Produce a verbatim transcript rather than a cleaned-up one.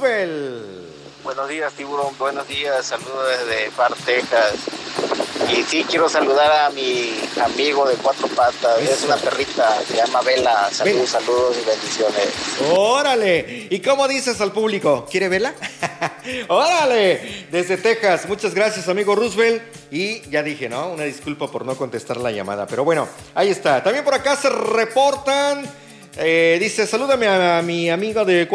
Roosevelt. Buenos días, Tiburón. Buenos días. Saludos desde Far, Texas. Y sí, quiero saludar a mi amigo de cuatro patas. Eso. Es una perrita, se llama Vela. Saludos, Vela. Saludos y bendiciones. ¡Órale! ¿Y cómo dices al público? ¿Quiere Vela? ¡Órale! Desde Texas. Muchas gracias, amigo Roosevelt. Y ya dije, ¿no? Una disculpa por no contestar la llamada. Pero bueno, ahí está. También por acá se reportan. Eh, dice, salúdame a mi amiga de